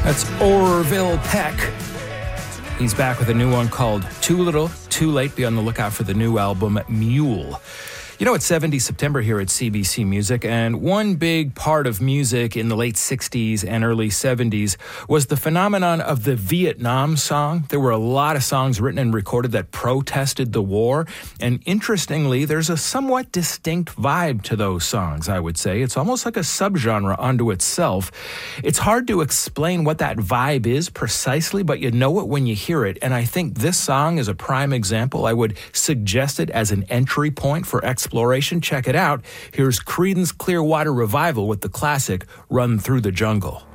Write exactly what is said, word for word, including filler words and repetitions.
That's Orville Peck. He's back with a new one called Too Little, Too Late. Be on the lookout for the new album, Mule. You know, it's seventies September here at C B C Music, and one big part of music in the late sixties and early seventies was the phenomenon of the Vietnam song. There were a lot of songs written and recorded that protested the war, and interestingly, there's a somewhat distinct vibe to those songs, I would say. It's almost like a subgenre unto itself. It's hard to explain what that vibe is precisely, but you know it when you hear it, and I think this song is a prime example. I would suggest it as an entry point for exploration. Exploration. Check it out. Here's Creedence Clearwater Revival with the classic Run Through the Jungle.